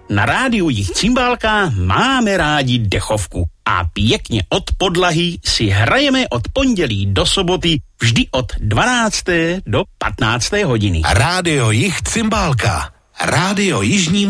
Na rádiu Jich Cimbálka máme rádi dechovku a pěkně od podlahy si hrajeme od pondělí do soboty vždy od 12. do 15. hodiny. Rádio Jich Cimbálka. Rádio Jižní